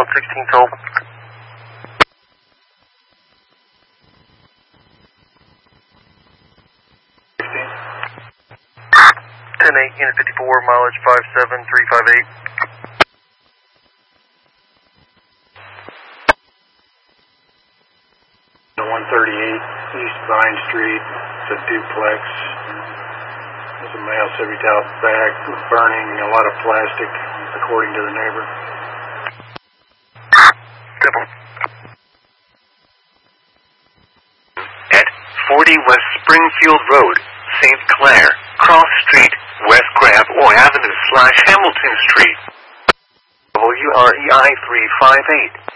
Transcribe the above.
16 toll. 10-8, unit 54, mileage 57358. The 138 East Vine Street, it's a duplex. There's a mail service out back, burning a lot of plastic, according to the neighbor. Simple. At 40 West Springfield Road, St. Clair, Cross Street, West Grab or Avenue / Hamilton Street. WREI 358.